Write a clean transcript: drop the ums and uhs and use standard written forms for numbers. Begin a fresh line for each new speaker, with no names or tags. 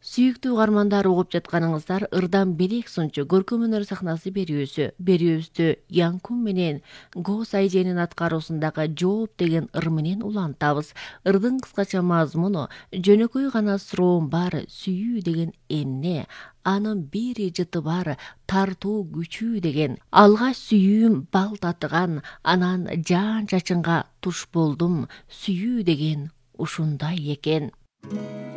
Сүйүктүү угармандар угуп жатканыңыздар Ырдан Белек сынчу көркөм өнөр сахнасы берүүбүздү Янкун менен Гос Айженин аткаруусундагы жооп деген ыр менен улантабыз. Ырдын кыскача мазмуну жөнөкөй гана суроом бар сүйүү деген эмне, анын бир жыты бар тартуу күчүү деген. Алгач сүйүүм бал татыган, анан жаан чачынга туш болдум, сүйүү деген ушундай экен.